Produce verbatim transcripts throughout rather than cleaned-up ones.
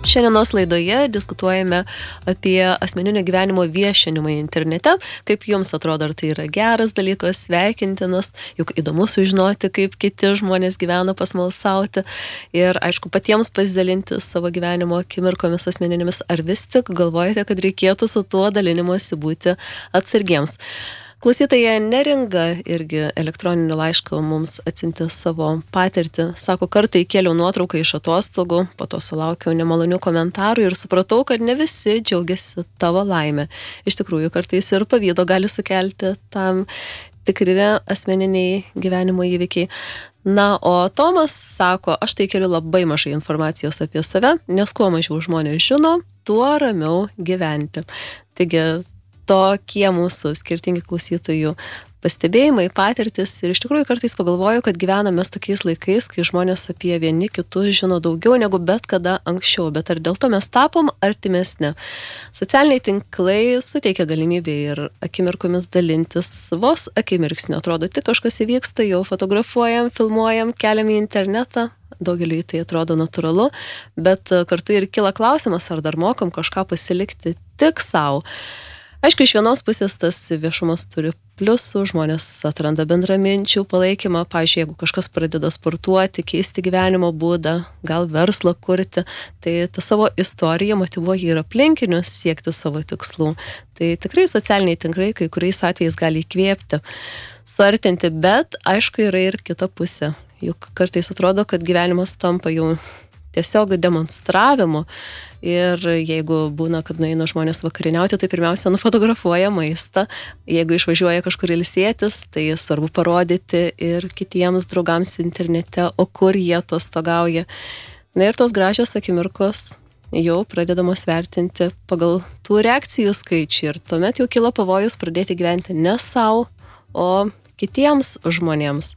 Šiandienos laidoje diskutuojame apie asmeninio gyvenimo viešinimą internete. Kaip jums atrodo, ar tai yra geras dalykas, sveikintinas, juk įdomu sužinoti, kaip kiti žmonės gyvena, pasmalsauti ir, aišku, patiems pasidalinti savo gyvenimo akimirkomis asmeninėmis, ar vis tik galvojate, kad reikėtų su tuo dalinimuose būti atsargiems. Klausytoja Neringa irgi elektroninį laišką mums atsiuntė savo patirtį. Sako, kartą įkėliau nuotrauką iš atostogų, po to sulaukiau nemalonių komentarų ir supratau, kad ne visi džiaugiasi tavo laimę. Iš tikrųjų, kartais ir pavydo gali sukelti tam tikri asmeniniai gyvenimo įvykiai. Na, o Tomas sako, aš tai keliu labai mažai informacijos apie save, nes kuo mažiau žmonės žino, tuo ramiau gyventi. Taigi, tokie mūsų skirtingi klausytojų pastebėjimai, patirtis ir iš tikrųjų kartais pagalvoju, kad gyvename mes tokiais laikais, kai žmonės apie vieni kitus žino daugiau negu bet kada anksčiau, bet ar dėl to mes tapom artimesni. Socialiniai tinklai suteikia galimybę ir akimirkomis dalintis vos akimirksniu. Atrodo, tik kažkas įvyksta, jau fotografuojam, filmuojam, keliam į internetą. Daugeliui tai atrodo natūralu, bet kartu ir kyla klausimas, ar dar mokam kažką pasilikti tik savo. Aišku, iš vienos pusės tas viešumas turi pliusų, žmonės atranda bendraminčių palaikymą, pavyzdžiui, jeigu kažkas pradeda sportuoti, keisti gyvenimo būdą, gal verslą kurti, tai ta savo istorija motyvuoja ir aplinkinius siekti savo tikslų. Tai tikrai socialiniai tinklai kai kuriais atvejais gali įkvėpti, suartinti, bet aišku yra ir kita pusė. Juk kartais atrodo, kad gyvenimas tampa jau tiesiog demonstravimu ir jeigu būna, kad nueina žmonės vakarieniauti, tai pirmiausia nufotografuoja maistą. Jeigu išvažiuoja kažkur ilsėtis, tai svarbu parodyti ir kitiems draugams internete, o kur jie atostogauja. Na ir tos gražios akimirkos jau pradedamos vertinti pagal tų reakcijų skaičių ir tuomet jau kilo pavojus pradėti gyventi ne savo, o kitiems žmonėms.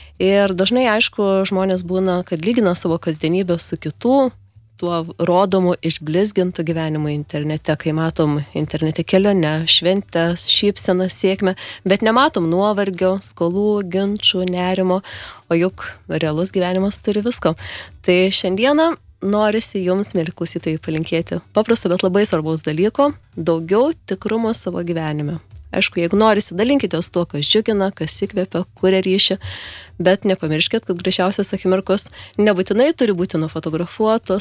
Ir dažnai, aišku, žmonės būna, kad lygina savo kasdienybę su kitų, tuo rodomu išblizgintų gyvenimą internete, kai matom internete kelionę, šventes, šypseną, sėkmę, bet nematom nuovargio, skolų, ginčų, nerimo, o juk realus gyvenimas turi visko. Tai šiandieną norisi jums, mėly klausytojai, palinkėti paprasto, bet labai svarbaus dalyko, daugiau tikrumo savo gyvenime. Aišku, jeigu norisi, dalinkitės tuo, kas džiugina, kas įkvepia, kuria ryšį, bet nepamirškit, kad gražiausios akimirkos nebūtinai turi būti nufotografuotos.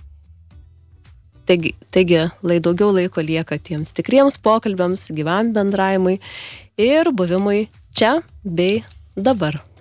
Taigi, taigi, lai daugiau laiko lieka tiems tikriems pokalbiams, gyvam bendravimui ir buvimui čia bei dabar.